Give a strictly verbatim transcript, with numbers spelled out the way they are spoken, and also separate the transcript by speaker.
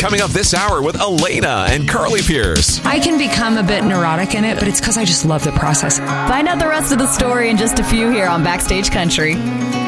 Speaker 1: Coming up this hour with Elena and Carly Pierce.
Speaker 2: I can become a bit neurotic in it, but it's because I just love the process.
Speaker 3: Find out the rest of the story in just a few here on Backstage Country.